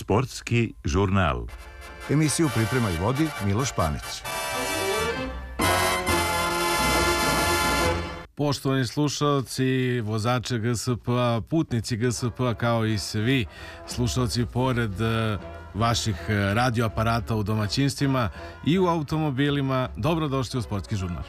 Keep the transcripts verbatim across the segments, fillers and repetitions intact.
Sportski žurnal. Emisiju priprema i vodi Miloš Panić. Poštovani slušalci, vozače G S P-a, putnici G S P-a, kao i svi slušalci pored vaših radioaparata u domaćinstvima i u automobilima, dobrodošli u Sportski žurnal.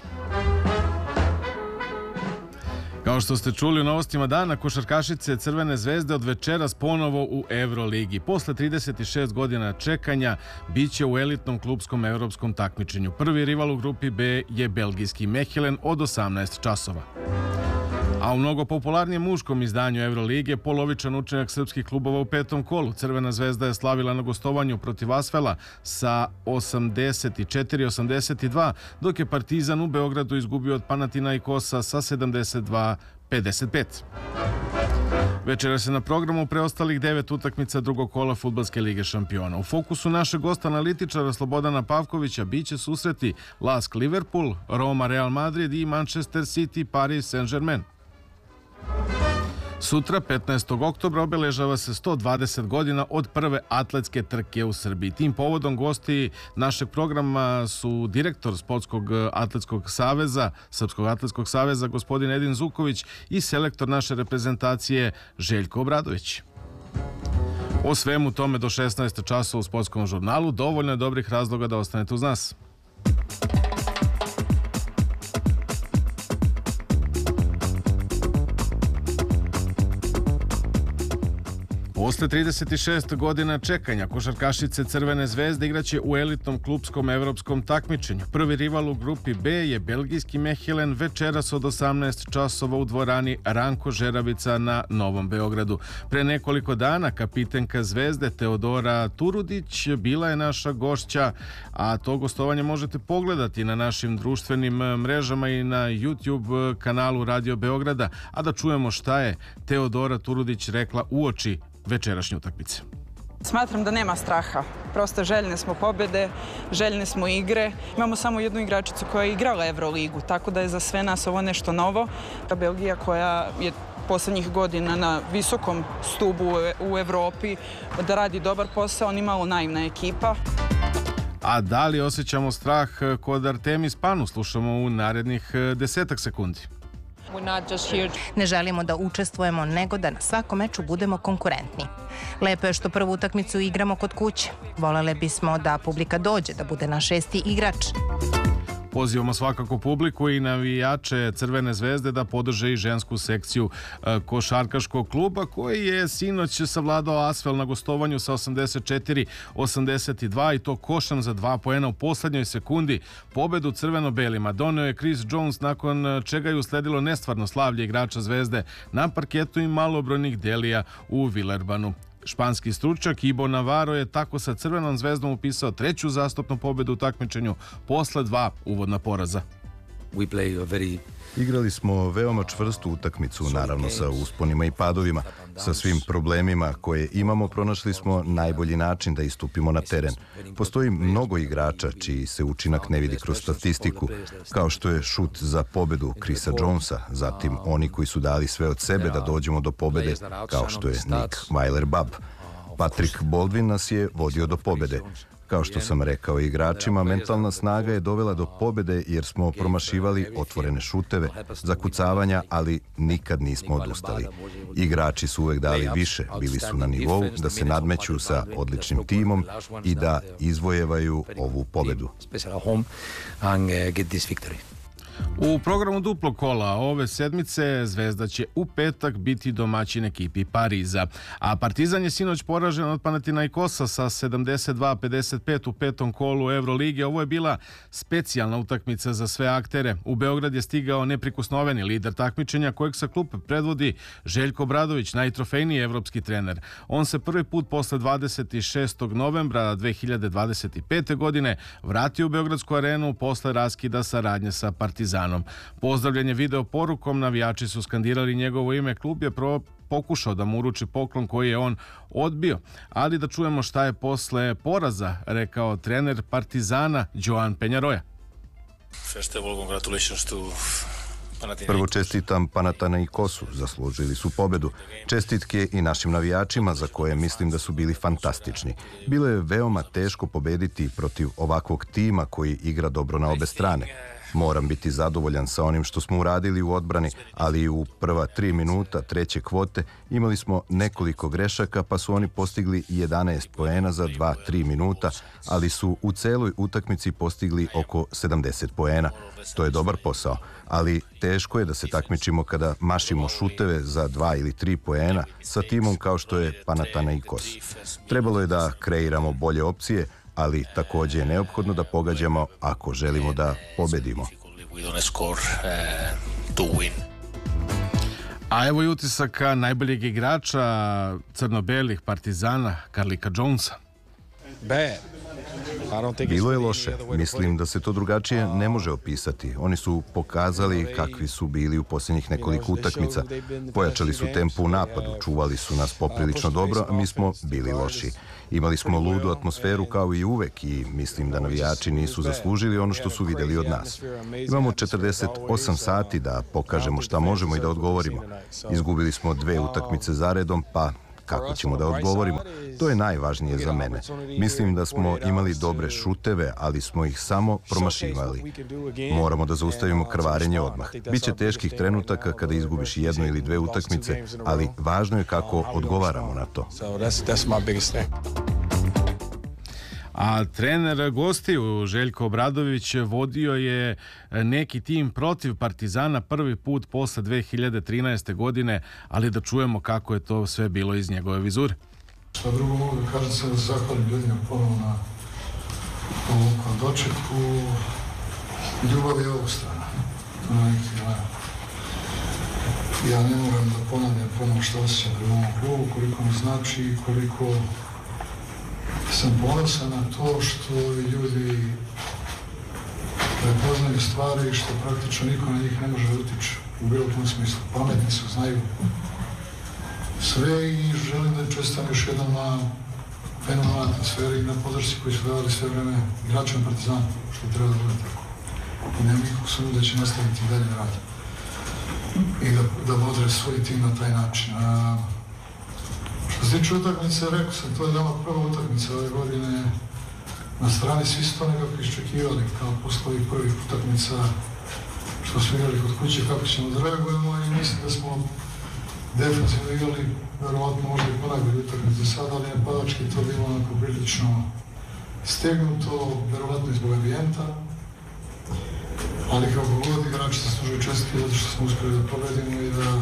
Kao što ste čuli u novostima dana, košarkašice Crvene zvezde od večeras ponovo u Euroligi. Posle trideset šest godina čekanja biće u elitnom klupskom evropskom takmičenju. Prvi rival u grupi B je belgijski Mechelen od osamnaest časova. A u mnogo popularnijem muškom izdanju Evrolige, polovičan učenjak srpskih klubova u petom kolu. Crvena zvezda je slavila na gostovanju protiv Asvela sa osamdeset četiri osamdeset dva, dok je Partizan u Beogradu izgubio od Panathinaikosa sa sedamdeset dva pedeset pet. Večera se na programu preostalih devet utakmica drugog kola Fudbalske lige šampiona. U fokusu našeg gosta analitičara Slobodana Pavkovića biće susreti Lask Liverpool, Roma Real Madrid i Manchester City Paris Saint-Germain. Sutra, petnaestog oktobra, obeležava se sto dvadeset godina od prve atletske trke u Srbiji. Tim povodom gosti našeg programa su direktor Sportskog atletskog saveza, Srpskog atletskog saveza, gospodin Edin Zuković, i selektor naše reprezentacije Željko Obradović. O svemu tome do šesnaest časova u Sportskom žurnalu. Dovoljno je dobrih razloga da ostanete uz nas. Posle trideset šest godina čekanja, košarkašice Crvene zvezde igraće u elitnom klupskom evropskom takmičenju. Prvi rival u grupi B je belgijski Mechelen večeras od osamnaest časova u dvorani Ranko Žeravica na Novom Beogradu. Pre nekoliko dana kapitenka Zvezde Teodora Turudić bila je naša gošća, a to gostovanje možete pogledati na našim društvenim mrežama i na YouTube kanalu Radio Beograda, a da čujemo šta je Teodora Turudić rekla uoči večerašnje utakmice. Smatram da nema straha. Prosto željni smo pobjede, željni smo igre. Imamo samo jednu igračicu koja je igrala Euroligu, tako da je za sve nas ovo nešto novo. Belgija koja je poslednjih godina na visokom stubu u Evropi, da radi dobar posao, on imalo naivna ekipa. A da li osjećamo strah kod Artemis Panu? Slušamo u narednih desetak sekundi. Ne želimo da učestvujemo, nego da na svakom meču budemo konkurentni. Lepo je što prvu utakmicu igramo kod kuće. Volele bismo da publika dođe, da bude naš šesti igrač. Pozivamo svakako publiku i navijače Crvene zvezde da podrže i žensku sekciju košarkaškog kluba, koji je sinoć savladao Asvel na gostovanju sa osamdeset četiri osamdeset dva, i to košem za dva poena u poslednjoj sekundi. Pobedu crveno-belima doneo je Chris Jones, nakon čega je usledilo nestvarno slavlje igrača Zvezde na parketu i malobrojnih delija u Villerbanu. Španski stručnjak Ibo Navarro je tako sa Crvenom zvezdom upisao treću zastupnu pobedu u takmičenju posle dva uvodna poraza. Igrali smo veoma čvrstu utakmicu, naravno sa usponima i padovima. Sa svim problemima koje imamo, pronašli smo najbolji način da istupimo na teren. Postoji mnogo igrača čiji se učinak ne vidi kroz statistiku, kao što je šut za pobedu Chrisa Jonesa, zatim oni koji su dali sve od sebe da dođemo do pobede, kao što je Nick Weiler-Babb. Patrick Baldwin nas je vodio do pobede. Kao što sam rekao igračima, mentalna snaga je dovela do pobede jer smo promašivali otvorene šuteve, zakucavanja, ali nikad nismo odustali. Igrači su uvek dali više, bili su na nivou da se nadmeću sa odličnim timom i da izvojevaju ovu pobedu. U programu duplog kola ove sedmice Zvezda će u petak biti domaćin ekipi Pariza, a Partizan je sinoć poražen od Panathinaikosa sa sedamdeset dva pedeset pet u petom kolu Evrolige. Ovo je bila specijalna utakmica za sve aktere. U Beograd je stigao neprikosnoveni lider takmičenja, kojeg sa klupe predvodi Željko Obradović, najtrofejniji evropski trener. On se prvi put posle dvadeset šestog novembra dve hiljade dvadeset pete. godine vratio u Beogradsku arenu posle raskida saradnje sa Partizanom. Pozdravljanje video porukom, navijači su skandirali njegovo ime. Klub je pro pokušao da mu uruči poklon koji je on odbio. Ali da čujemo šta je posle poraza rekao trener Partizana Joan Peñarroya. First of all, congratulations to Prvo čestitam Panathinaikosu, zaslužili su pobedu. Čestitke i našim navijačima za koje mislim da su bili fantastični. Bilo je veoma teško pobediti protiv ovakvog tima koji igra dobro na obe strane. Moram biti zadovoljan sa onim što smo uradili u odbrani, ali i u prva tri minuta treće kvote imali smo nekoliko grešaka, pa su oni postigli jedanaest poena za dva tri minuta, ali su u celoj utakmici postigli oko sedamdeset poena. To je dobar posao, ali teško je da se takmičimo kada mašimo šuteve za dva ili tri poena sa timom kao što je Panathinaikos. Trebalo je da kreiramo bolje opcije, ali takođe je neophodno da pogađamo ako želimo da pobedimo. A evo i utisaka najboljeg igrača crno-belih Partizana, Carlika Jonesa. Bilo je loše. Mislim da se to drugačije ne može opisati. Oni su pokazali kakvi su bili u posljednjih nekoliko utakmica. Pojačali su tempo u napadu, čuvali su nas poprilično dobro, a mi smo bili loši. Imali smo ludu atmosferu kao i uvek i mislim da navijači nisu zaslužili ono što su videli od nas. Imamo četrdeset osam sati da pokažemo šta možemo i da odgovorimo. Izgubili smo dve utakmice zaredom, pa kako ćemo da odgovorimo? To je najvažnije za mene. Mislim da smo imali dobre šuteve, ali smo ih samo promašivali. Moramo da zaustavimo krvarenje odmah. Biće teških trenutaka kada izgubiš jednu ili dve utakmice, ali važno je kako odgovaramo na to. A trener gostiju Željko Obradović vodio je neki tim protiv Partizana prvi put posle dve hiljade trinaeste. godine, ali da čujemo kako je to sve bilo iz njegove vizure. Šta drugo mogu da kažem, se da se zahvalim ljudima ponovno na ovom dočetku. Ljubav je ovog strana. Ja ne moram da ponavljam ponovno što osjećam prema ovom klubu, koliko mi znači i koliko sam ponosan na to što ljudi prepoznaju stvari i što praktično niko na njih ne može da utiče u bilo tom smislu. Pametni su, znaju sve i želim da im čestitam još jednom na fenomenalnoj atmosferi i na podršci koji su davali sve vreme igračima Partizana, što treba da bude tako. I nema nikog sumnju da će nastaviti i dalje da radi i da, da bodre svoj tim na taj način. A, što se tiče utakmice, rekao sam, to je nama prva utakmica ove godine. Na strani svi su to nekako iščekivali, kao posle ovih prvih utakmica što smo igrali kod kuće, kako ćemo da reagujemo i mislim da smo defensivno igrali, verovatno možda i ponajbolji utakmice do sada, ali napadački to bilo onako prilično stegnuto, verovatno i zbog ambijenta, ali kako god igrači zaslužuju čestitke zato što smo uspjeli da pobedimo i da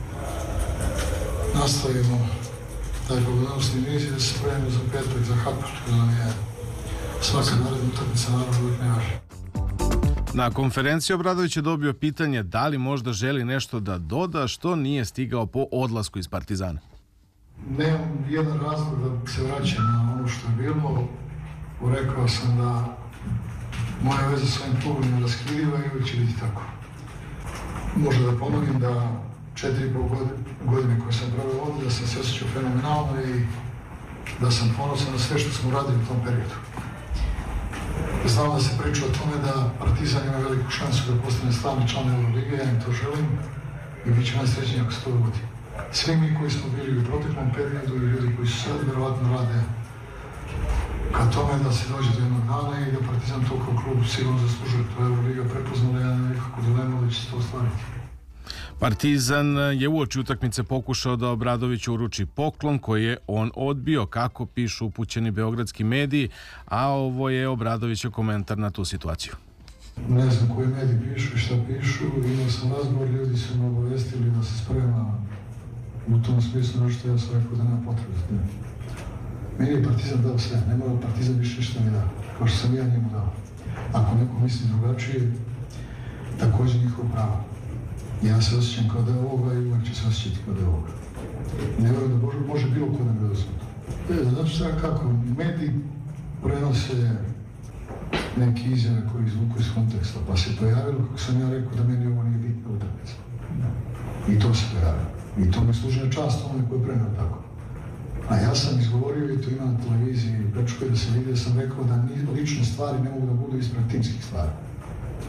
nastavimo taj pobedonosni niz i da se spremimo za petak, za Hapar, kada nam je svaka naredna utakmica naravno uvijek nevažna. Na konferenciji Obradović je dobio pitanje da li možda želi nešto da doda što nije stigao po odlasku iz Partizana. Nemam jedan razlog da se vraćam na ono što je bilo. Rekao sam da moja veza s ovim klubom ne raskriva i uvijek će biti tako. Možda da ponovim da četiri i pol godine koje sam proveo ovdje, da sam se osjećao fenomenalno i da sam ponosan na sve što smo radili u tom periodu. Znam da se priča o tome da Partizan ima veliku šansu da postane stalni član Eurolige, ja im to želim i bit će najsrećniji ako se to dogodi. Svi mi koji smo bili u proteklom periodu i ljudi koji su sad verovatno rade ka tome da se dođe do jednog dana i da Partizan to kao klub sigurno zaslužuje. To je Euroliga prepoznala, ja nemam nikako dilemu da će se to ostvariti. Partizan je uoči utakmice pokušao da Obradoviću uruči poklon koji je on odbio, kako pišu upućeni beogradski mediji, a ovo je Obradovićev komentar na tu situaciju. Ne znam koji mediji pišu i šta pišu, imao sam razgovor, ljudi su me obavestili da se sprema u tom smislu, što ja sam rekao da nema potrebe. Meni je Partizan dao sve, ne mora Partizan više ništa mi dao, kao što sam ja njemu dao. Ako neko misli drugačije, također njihovo pravo. Ja se osjećam kao da je ovoga i uvijek ću se osjećati kao da je ovoga. Ne vjerujem da može, može bilo ko da mi odosno. Znači šta kako, mediji prenose neke izjave koje izvuku iz konteksta, pa se pojavilo kako sam ja rekao da meni ovo nije bitna utakmica. I to se pojavilo. I to mi služi na čast onome koji prenao tako. A ja sam izgovorio i to ima na televiziji, prečuko da se vidi, da sam rekao da lične stvari ne mogu da budu ispred timskih stvari.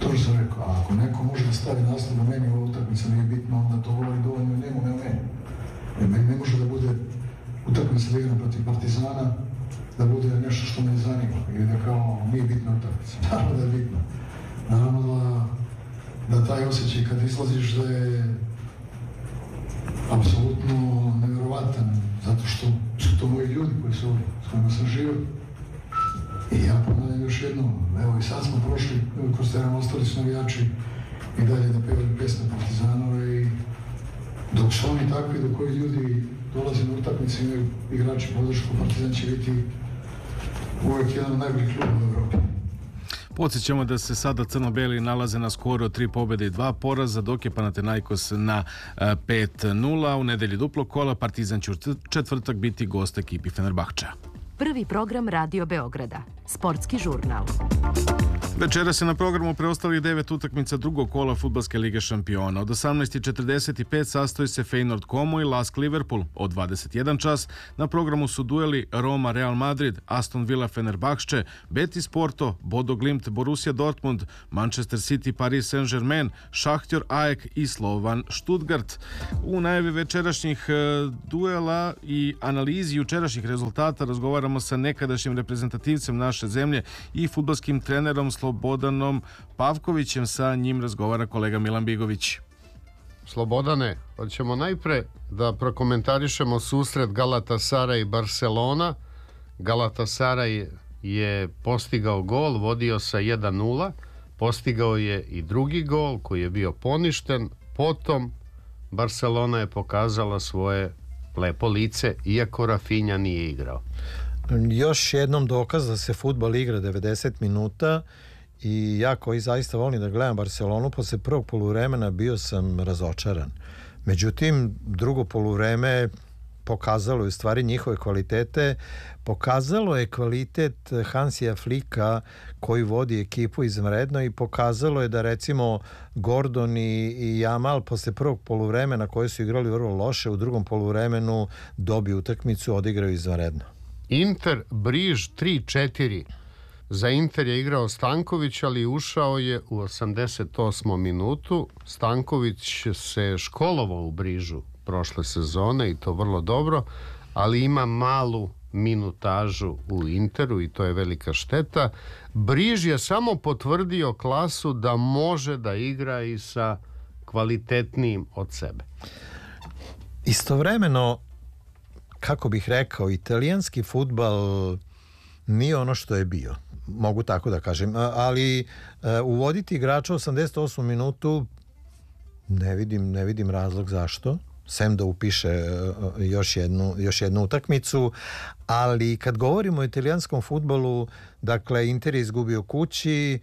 To što sam rekao, a ako neko može da stavi naslov na meni, ova utakmica nije bitna, onda to govori dovoljno njemu, ne o meni. Jer meni ne može da bude utakmica da igram protiv Partizana, da bude nešto što me zanima, ili da kao nije bitna utakmica. Naravno da je bitna. Naravno da, da taj osjećaj kad izlaziš da je apsolutno nevjerovatan, zato što su to moji ljudi koji su ovdje, s kojima sam živio. I ja ponavljam još jednom, evo i sad smo prošli kroz teren, ostali su navijači i dalje da pevali pesme Partizanove i dok su oni takvi, dok koji ljudi dolaze na utakmice, imaju igrači podršku, Partizan će biti uvijek jedan od najboljih kluba u Evropi. Podsjećamo da se sada crno-beli nalaze na skoru od tri pobjede i dva poraza, dok je Panathinaikos na pet nula. U nedelji duplog kola Partizan će u četvrtak biti gost ekipi Fenerbahčeja. Prvi program Radio Beograda. Sportski žurnal. Večeras je na programu preostalih devet utakmica drugog kola Fudbalske lige šampiona. Od osamnaest i četrdeset pet sastoji se Feyenoord Como i Lask Liverpool. Od dvadeset jedan čas na programu su dueli Roma Real Madrid, Aston Villa Fenerbahče, Betis Porto, Bodo Glimt Borussia Dortmund, Manchester City Paris Saint-Germain, Šahtjor Aek i Slovan Stuttgart. U najavi večerašnjih duela i analizi jučerašnjih rezultata razgovaramo sa nekadašnjim reprezentativcem naše zemlje i fudbalskim trenerom Slobodanom Pavkovićem. Sa njim razgovara kolega Milan Bigović. Slobodane, hoćemo najpre da prokomentarišemo susret Galatasaray i Barcelona. Galatasaray je postigao gol, vodio sa jedan nula, postigao je i drugi gol koji je bio poništen, potom Barcelona je pokazala svoje lepo lice, iako Rafinha nije igrao. Još jednom dokaz da se fudbal igra devedeset minuta i ja koji zaista volim da gledam Barcelonu, posle prvog poluvremena bio sam razočaran. Međutim, drugo poluvreme pokazalo je u stvari njihove kvalitete, pokazalo je kvalitet Hansija Flika koji vodi ekipu izvanredno i pokazalo je da recimo Gordon i, i Jamal posle prvog poluvremena koji su igrali vrlo loše, u drugom poluvremenu dobiju utakmicu, odigraju izvanredno. Inter Briž tri četiri. Za Inter je igrao Stanković, ali ušao je u osamdeset osmom minutu. Stanković se školovao u Brižu prošle sezone i to vrlo dobro, ali ima malu minutažu u Interu i to je velika šteta. Briž je samo potvrdio klasu da može da igra i sa kvalitetnijim od sebe. Istovremeno, kako bih rekao, italijanski fudbal nije ono što je bio. Mogu tako da kažem. Ali uvoditi igrača u osamdeset osmu minutu ne vidim, ne vidim razlog zašto. Sem da upiše još jednu, još jednu utakmicu. Ali kad govorimo o italijanskom fudbalu, dakle, Inter je izgubio kući,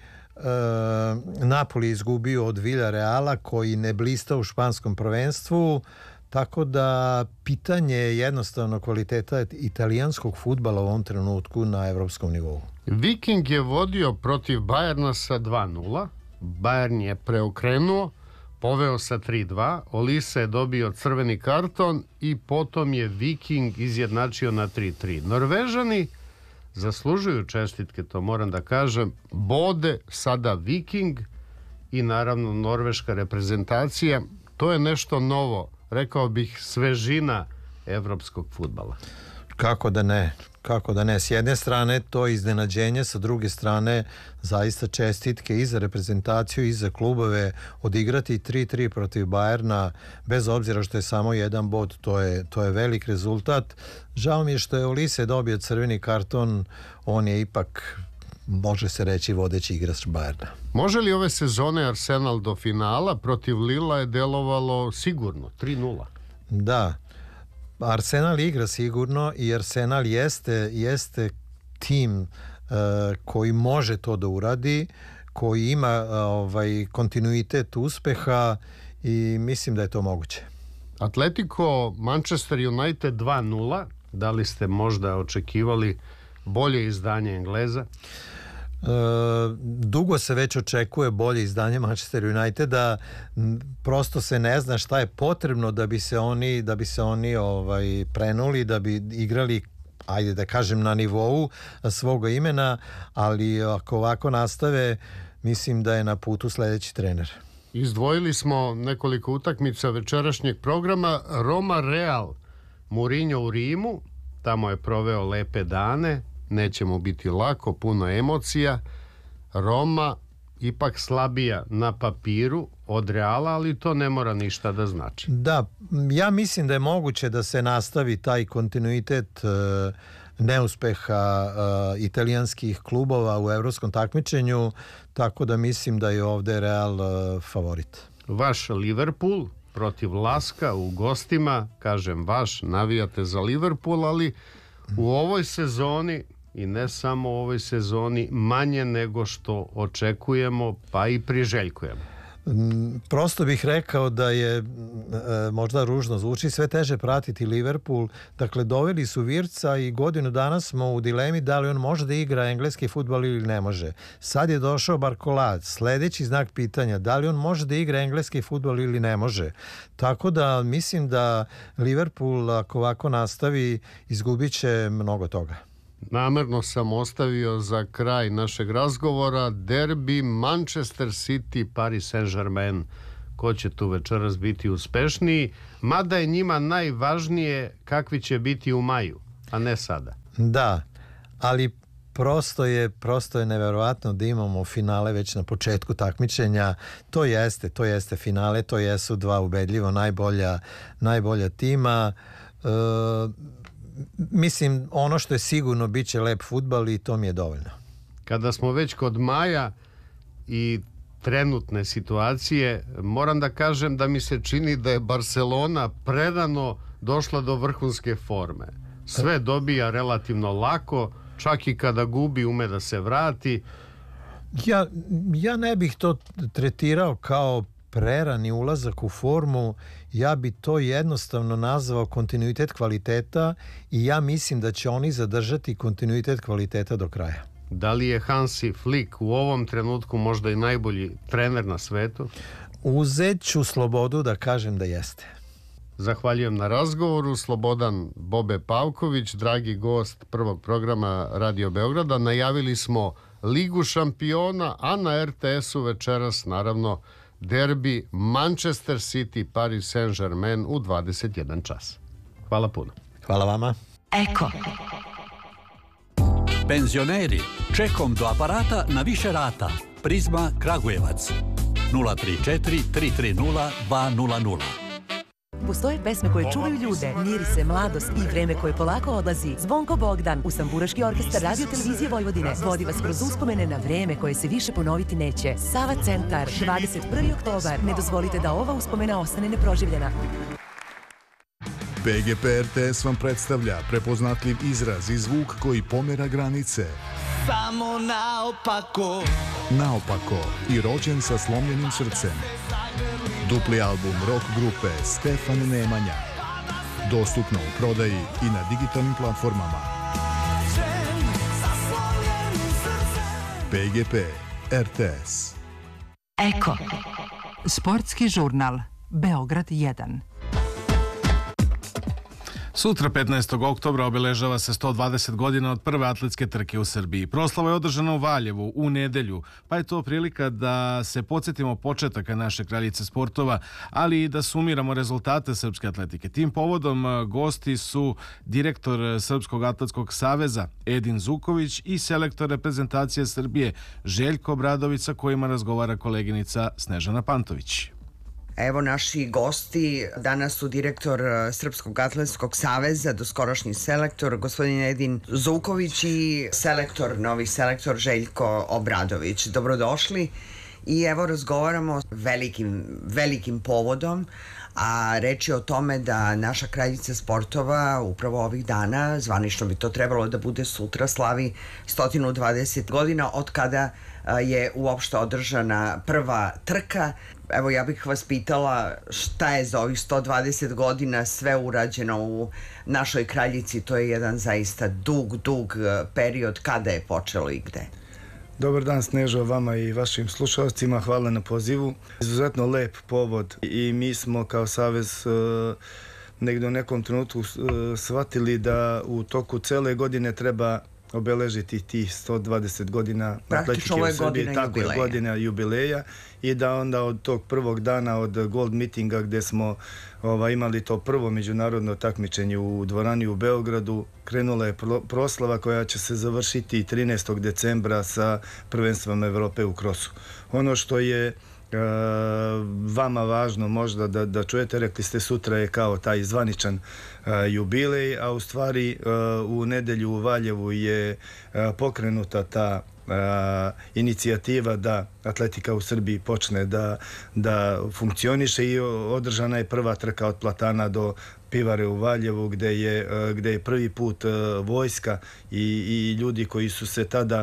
Napoli je izgubio od Villareala koji ne blista u španskom prvenstvu. Tako da pitanje je jednostavno kvaliteta italijanskog fudbala u ovom trenutku na evropskom nivou. Viking je vodio protiv Bajerna sa dva nula. Bayern je preokrenuo, poveo sa tri dva. Olise je dobio crveni karton i potom je Viking izjednačio na tri tri. Norvežani zaslužuju čestitke, to moram da kažem. Bode sada Viking i naravno norveška reprezentacija. To je nešto novo. Rekao bih svežina evropskog fudbala. Kako da ne? Kako da ne? S jedne strane to iznenađenje, sa druge strane zaista čestitke i za reprezentaciju i za klubove. Odigrati tri tri protiv Bajerna, bez obzira što je samo jedan bod, to je, to je velik rezultat. Žao mi je što je Olise dobio crveni karton, on je ipak, može se reći, vodeći igrač Bajerna. Može li ove sezone Arsenal do finala? Protiv Lila je delovalo sigurno, tri nula. Da, Arsenal igra sigurno i Arsenal jeste, jeste tim uh, koji može to da uradi, koji ima uh, ovaj, kontinuitet uspeha i mislim da je to moguće. Atletico Manchester United dva nula. Da li ste možda očekivali bolje izdanje Engleza? E, dugo se već očekuje bolje izdanje Manchester Uniteda, prosto se ne zna šta je potrebno da bi se oni, da bi se oni ovaj, prenuli, da bi igrali, ajde da kažem, na nivou svoga imena, ali ako ovako nastave mislim da je na putu sledeći trener. Izdvojili smo nekoliko utakmica večerašnjeg programa. Roma Real, Mourinho u Rimu, tamo je proveo lepe dane, neće mu biti lako, puno emocija. Roma ipak slabija na papiru od Reala, ali to ne mora ništa da znači. Da, ja mislim da je moguće da se nastavi taj kontinuitet uh, neuspeha uh, italijanskih klubova u evropskom takmičenju, tako da mislim da je ovde Real uh, favorit. Vaš Liverpool protiv Laska u gostima, kažem vaš, navijate za Liverpool, ali u ovoj sezoni i ne samo u ovoj sezoni manje nego što očekujemo, pa i priželjkujemo. Prosto bih rekao da je, e, možda ružno zvuči, sve teže pratiti Liverpool. Dakle, doveli su Virca i godinu dana smo u dilemi da li on može da igra engleski fudbal ili ne može. Sad je došao Barcola, sledeći znak pitanja, da li on može da igra engleski fudbal ili ne može. Tako da mislim da Liverpool, ako ovako nastavi, izgubit će mnogo toga. Namerno sam ostavio za kraj našeg razgovora derbi Manchester City Paris Saint-Germain. Ko će tu večeras biti uspešniji, mada je njima najvažnije kakvi će biti u maju, a ne sada. Da, ali prosto je, prosto je neverovatno da imamo finale već na početku takmičenja. To jeste, to jeste finale, to jesu dva ubedljivo najbolja, najbolja tima. E, Mislim, ono što je sigurno bit će lep fudbal i to mi je dovoljno. Kada smo već kod maja i trenutne situacije, moram da kažem da mi se čini da je Barcelona predano došla do vrhunske forme. Sve dobija relativno lako, čak i kada gubi ume da se vrati. Ja, ja ne bih to tretirao kao prerani ulazak u formu, ja bi to jednostavno nazvao kontinuitet kvaliteta i ja mislim da će oni zadržati kontinuitet kvaliteta do kraja. Da li je Hansi Flick u ovom trenutku možda i najbolji trener na svetu? Uzet ću slobodu da kažem da jeste. Zahvaljujem na razgovoru. Slobodan Bobe Pavković, dragi gost prvog programa Radio Beograda. Najavili smo Ligu šampiona, a na er te esu večeras naravno derbi Manchester City Paris Saint-Germain u dvadeset jedan čas. Hvala puno. Hvala vama. Eko. Penzioneri, čekom do aparata na više rata. Prizma Kragujevac. nula tri četiri tri tri nula dva nula nula. Postoje pesme koje čuvaju ljude, miri se, mladost i vreme koje polako odlazi. Zvonko Bogdan, Usamburaški orkestar Radio Televizije Vojvodine, vodi vas kroz uspomene na vreme koje se više ponoviti neće. Sava Centar, dvadeset prvi oktobar. Ne dozvolite da ova uspomena ostane neproživljena. P G P R T S vam predstavlja prepoznatljiv izraz i zvuk koji pomera granice. Samo naopako. Naopako i rođen sa slomljenim srcem. Dupli album rock grupe Stefan Nemanja. Dostupno u prodaji i na digitalnim platformama. P G P R T S. Eko. Sportski žurnal. Beograd jedan. Sutra, petnaestog oktobra, obeležava se sto dvadeset godina od prve atletske trke u Srbiji. Proslava je održana u Valjevu u nedelju, pa je to prilika da se podsjetimo početaka naše kraljice sportova, ali i da sumiramo rezultate srpske atletike. Tim povodom gosti su direktor Srpskog atletskog saveza Edin Zuković i selektor reprezentacije Srbije Željko Obradović, sa kojima razgovara koleginica Snežana Pantović. Evo naši gosti, danas su direktor Srpskog atletskog saveza, doskorašnji selektor, gospodin Edin Zuković i selektor, novi selektor Željko Obradović. Dobrodošli i evo razgovaramo velikim, velikim povodom, a reč je o tome da naša kraljica sportova upravo ovih dana, zvanično bi to trebalo da bude sutra, slavi sto dvadeset godina od kada je uopšte održana prva trka. Evo ja bih vas pitala šta je za ovih sto dvadeset godina sve urađeno u našoj kraljici. To je jedan zaista dug, dug period. Kada je počelo i gde? Dobar dan Snežo, vama i vašim slušalcima, hvala na pozivu. Izuzetno lep povod i mi smo kao savez negdje u nekom trenutku shvatili da u toku cele godine treba obeležiti tih sto dvadeset godina praktično ovo je godina tako jubileja. Je, godina jubileja i da onda od tog prvog dana od Gold Meetinga gdje smo ova, imali to prvo međunarodno takmičenje u dvorani u Beogradu, krenula je proslava koja će se završiti trinaestog decembra sa prvenstvom Evrope u krosu. Ono što je Uh, vama važno možda da, da čujete, rekli ste sutra je kao taj zvaničan uh, jubilej, a u stvari uh, u nedelju u Valjevu je uh, pokrenuta ta uh, inicijativa da atletika u Srbiji počne da, da funkcioniše i održana je prva trka od platana do pivare u Valjevu gde je, uh, gde je prvi put uh, vojska i, i ljudi koji su se tada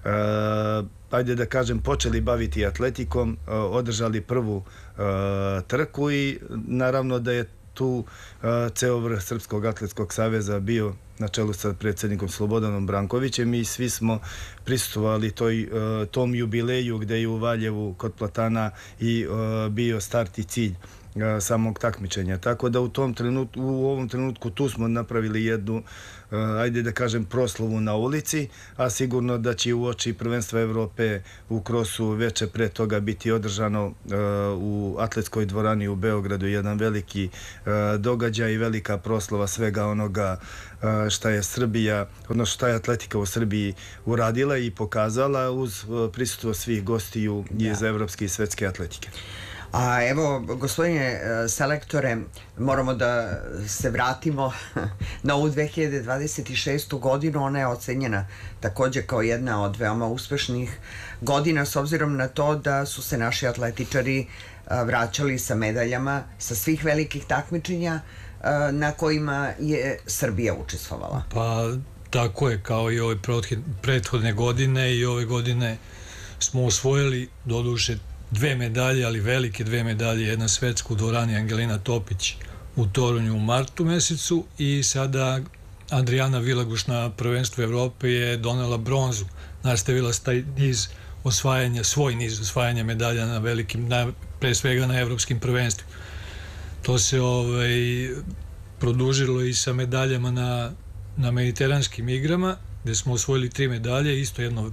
uh, ajde da kažem, počeli baviti atletikom, održali prvu trku i naravno da je tu ceo vrh Srpskog atletskog saveza bio na čelu sa predsjednikom Slobodanom Brankovićem i svi smo prisustvovali toj, tom jubileju gde je u Valjevu kod platana i bio start i cilj samog takmičenja. Tako da u tom trenutku, u ovom trenutku tu smo napravili jednu ajde da kažem proslavu na ulici, a sigurno da će u oči prvenstva Evrope u krosu veče pre toga biti održano uh, u atletskoj dvorani u Beogradu jedan veliki uh, događaj i velika proslava svega onoga uh, šta je Srbija, odnosno šta je atletika u Srbiji uradila i pokazala uz uh, prisustvo svih gostiju iz da. Evropske i svetske atletike. A evo, gospodine selektore, moramo da se vratimo na ovu dve hiljade dvadeset šestu godinu. Ona je ocenjena također kao jedna od veoma uspešnih godina s obzirom na to da su se naši atletičari vraćali sa medaljama sa svih velikih takmičenja na kojima je Srbija učestvovala. Pa tako je, kao i ove prethodne godine, i ove godine smo osvojili doduše dve medalje, ali velike dve medalje, jedna svetsku u dvorani Angelina Topić u Torunju u martu mesecu i sada Adriana Vilaguš na prvenstvu Evrope je donela bronzu, nastavila taj niz osvajanja, svoj niz osvajanja medalja na velikim, na, pre svega na evropskim prvenstvima. To se ovaj, produžilo i sa medaljama na, na mediteranskim igrama, gde smo osvojili tri medalje, isto jedno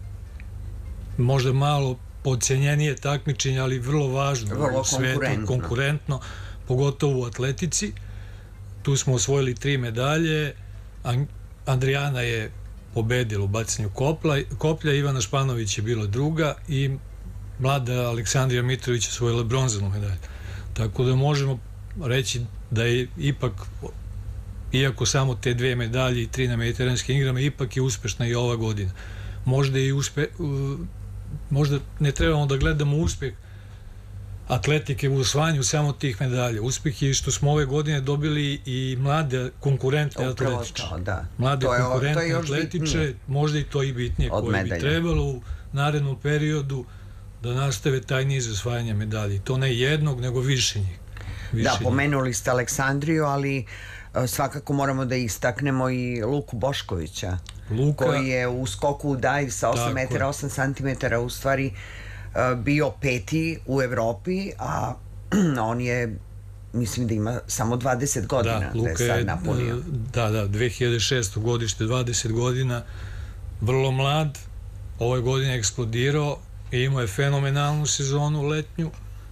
možda malo podcenjenije takmičenje, ali vrlo važno vrlo u svetu, konkurentno. konkurentno, pogotovo u atletici. Tu smo osvojili tri medalje. Andrijana je pobedila u bacanju kopla, koplja, Ivana Španović je bila druga i mlada Aleksandrija Mitrović je osvojila bronzanu medalju. Tako da možemo reći da je ipak, iako samo te dve medalje i tri na mediteranskim igrama, ipak je uspešna i ova godina. Možda i uspe, možda ne trebamo da gledamo uspeh atletike u osvajanju samo tih medalja. Uspeh je što smo ove godine dobili i mlade konkurentne atletiče. Da. Mlade to je, konkurentne to atletiče, možda i to i bitnije, od koje medalja. bi trebalo u narednom periodu da nastave taj niz osvajanja medalja. To ne jednog, nego više njih. Više da, njih. pomenuli ste Aleksandriju, ali svakako moramo da istaknemo i Luku Boškovića, Luka, koji je u skoku u daj sa osam metara osam centimetara u stvari bio peti u Evropi, a on je, mislim da ima samo dvadeset godina da, Luka da je sad napunio. Da, da, dve hiljade šesto godište, dvadeset godina, vrlo mlad, ove godine je eksplodirao i imao je fenomenalnu sezonu letnju.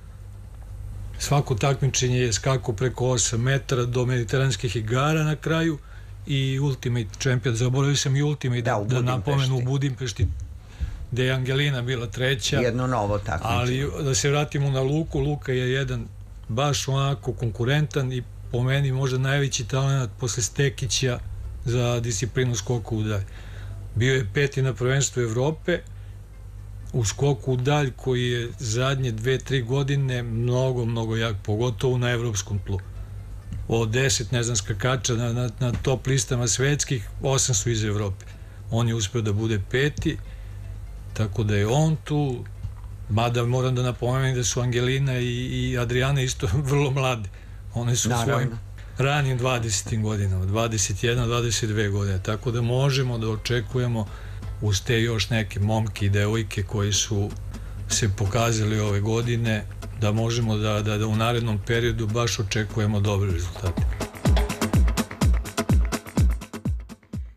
Svako takmičenje je skakao preko osam metara do mediteranskih igara na kraju i Ultimate Champion, zaboravio sam i Ultimate da, da, da napomenu u Budimpešti, gde je Angelina bila treća. Jedno novo takmičenje. Ali da se vratimo na Luku, Luka je jedan baš onako konkurentan i po meni možda najveći talent posle Stekića za disciplinu skoku u dalj. Bio je peti na prvenstvu Evrope u skoku u dalj, koji je zadnje dve, tri godine mnogo, mnogo jak, pogotovo na evropskom tlu. Od deset, ne znam, skakača na, na, na top listama svetskih, osam su iz Evrope. On je uspeo da bude peti, tako da je on tu, mada moram da napomenem da su Angelina i, i Adriana isto vrlo mlade. One su Naravno. svojim ranim dvadesetim godinama, dvadeset jedna, dvadeset dve godine, tako da možemo da očekujemo uz te još neke momke i devojke koji su se pokazali ove godine, da možemo da, da, da u narednom periodu baš očekujemo dobre rezultate.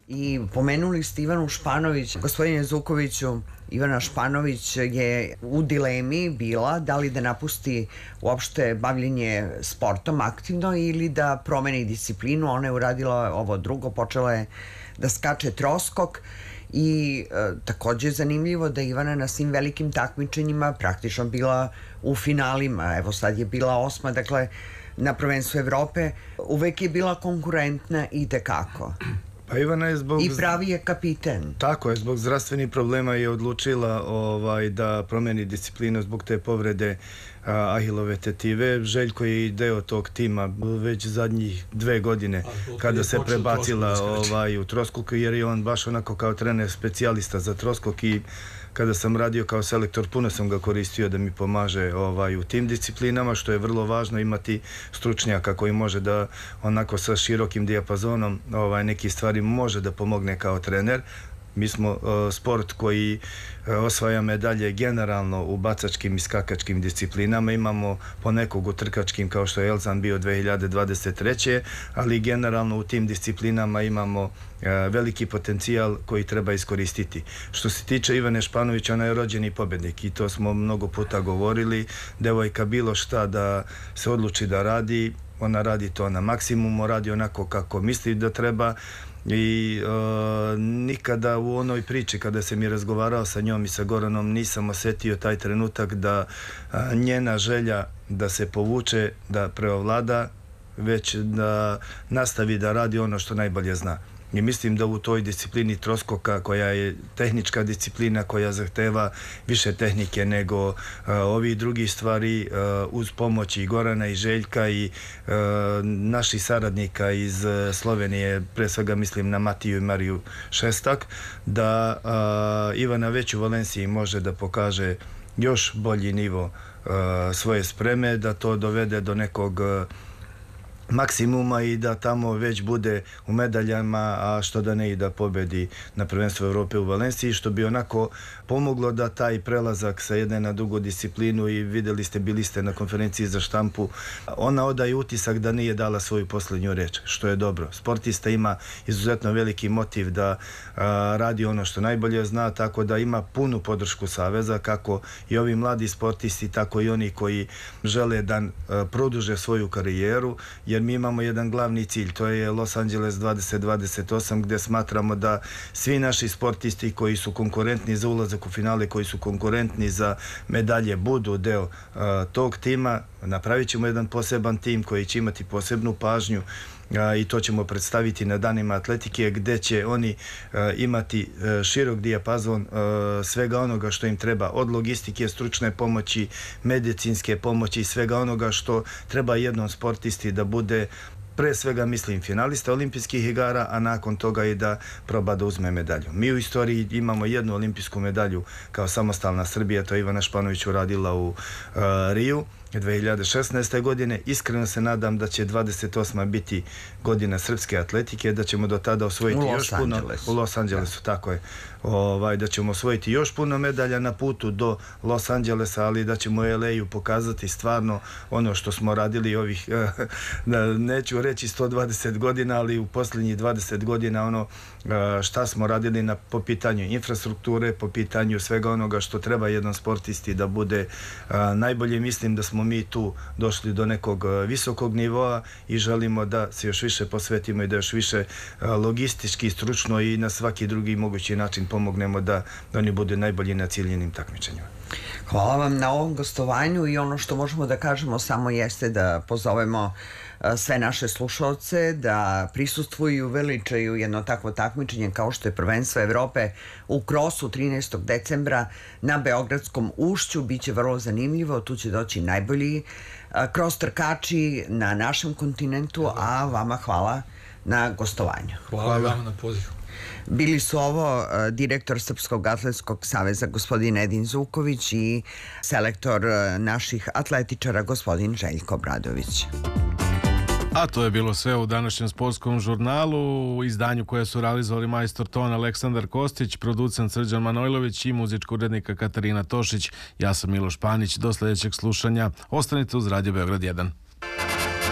I pomenuli ste Ivanu Španović. Gospodine Zukoviću, Ivana Španović je u dilemi bila da li da napusti uopšte bavljenje sportom aktivno ili da promeni disciplinu. Ona je uradila ovo drugo, počela je da skače troskok i e, takođe je zanimljivo da Ivana na svim velikim takmičenjima praktično bila u finalima. Evo sad je bila osma, dakle na prvenstvu Evrope uvek je bila konkurentna i tekako. Pa Ivana je zbog... I pravi je kapiten. Tako je, zbog zdravstvenih problema je odlučila ovaj, da promeni disciplinu zbog te povrede a, ahilove tetive. Željko je i deo tog tima već zadnjih dve godine kada se prebacila ovaj, u troskok, jer je on baš onako kao trener specijalista za troskok i kada sam radio kao selektor, puno sam ga koristio da mi pomaže ovaj, u tim disciplinama, što je vrlo važno imati stručnjaka koji može da onako sa širokim dijapazonom ovaj, neki stvari može da pomogne kao trener. Mi smo uh, sport koji uh, osvaja medalje generalno u bacačkim i skakačkim disciplinama. Imamo ponekog u trkačkim kao što je Elzan bio dve hiljade dvadeset treće. ali generalno u tim disciplinama imamo uh, veliki potencijal koji treba iskoristiti. Što se tiče Ivane Španović, ona je rođeni pobednik i to smo mnogo puta govorili. Devojka bilo šta da se odluči da radi, ona radi to na maksimumu, radi onako kako misli da treba. I uh, nikada u onoj priči kada sam je razgovarao sa njom i sa Goranom nisam osetio taj trenutak da uh, njena želja da se povuče, da preovlada, već da nastavi da radi ono što najbolje zna. I mislim da u toj disciplini troskoka, koja je tehnička disciplina, koja zahteva više tehnike nego uh, ovi drugi stvari, uh, uz pomoć i Gorana i Željka i uh, naših saradnika iz uh, Slovenije, pre svega mislim na Matiju i Mariju Šestak, da uh, Ivana već u Valenciji može da pokaže još bolji nivo uh, svoje spreme, da to dovede do nekog uh, maksimuma i da tamo već bude u medaljama, a što da ne i da pobedi na prvenstvu Evrope u Valenciji, što bi onako pomoglo da taj prelazak sa jedne na drugu disciplinu, i videli ste, bili ste na konferenciji za štampu, ona odaje utisak da nije dala svoju poslednju reč, što je dobro. Sportista ima izuzetno veliki motiv da a, radi ono što najbolje zna, tako da ima punu podršku Saveza, kako i ovi mladi sportisti, tako i oni koji žele da a, produže svoju karijeru, jer mi imamo jedan glavni cilj, to je Los Angeles dvadeset dvadeset osam, gde smatramo da svi naši sportisti koji su konkurentni za ulazak u finale, koji su konkurentni za medalje, budu deo uh, tog tima. Napravit ćemo jedan poseban tim koji će imati posebnu pažnju a, i to ćemo predstaviti na danima atletike, gde će oni a, imati a, širok dijapazon a, svega onoga što im treba, od logistike, stručne pomoći, medicinske pomoći, svega onoga što treba jednom sportisti da bude, pre svega mislim finalista olimpijskih igara, a nakon toga i da proba da uzme medalju. Mi u istoriji imamo jednu olimpijsku medalju kao samostalna Srbija, to je Ivana Španović uradila u uh, Riju dve hiljade šesnaeste. godine. Iskreno se nadam da će dvadeset osma biti godina srpske atletike, da ćemo do tada osvojiti u još puno u Los Angelesu, da. Tako je. Ovaj, da ćemo osvojiti još puno medalja na putu do Los Angelesa, ali da ćemo u L A-u pokazati stvarno ono što smo radili ovih, neću reći sto dvadeset godina, ali u posljednjih dvadeset godina ono šta smo radili na, po pitanju infrastrukture, po pitanju svega onoga što treba jedan sportisti da bude najbolje. Mislim da smo mi tu došli do nekog visokog nivoa i želimo da se još više posvetimo i da još više logistički, stručno i na svaki drugi mogući način pomognemo da, da oni budu najbolji na ciljenim takmičenjima. Hvala vam na ovom gostovanju, i ono što možemo da kažemo samo jeste da pozovemo sve naše slušalce da prisustvuju i uveličaju jedno takvo takmičenje kao što je prvenstvo Evrope u krosu trinaestog decembra na Beogradskom ušću. Biće vrlo zanimljivo, tu će doći najbolji kros trkači na našem kontinentu, a vama hvala na gostovanju. Hvala vam na pozivu. Bili su ovo uh, direktor Srpskog atletskog saveza gospodin Edin Zuković i selektor uh, naših atletičara gospodin Željko Obradović. A to je bilo sve u današnjem sportskom žurnalu, u izdanju koje su realizovali majstor ton Aleksandar Kostić, producent Srđan Manojlović i muzička urednika Katarina Tošić. Ja sam Miloš Panić. Do sljedećeg slušanja ostanite uz Radio Beograd jedan.